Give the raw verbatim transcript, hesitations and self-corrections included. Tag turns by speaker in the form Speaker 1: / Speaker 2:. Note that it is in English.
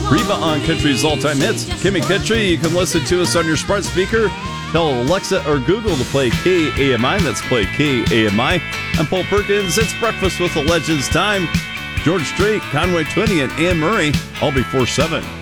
Speaker 1: Reba on Country's all-time hits. Kimmy Country, you can listen to us on your smart speaker. Tell Alexa or Google to play K A M I. That's play K A M I. I'm Paul Perkins. It's Breakfast with the Legends time. George Strait, Conway Twitty, and Anne Murray, all before seven.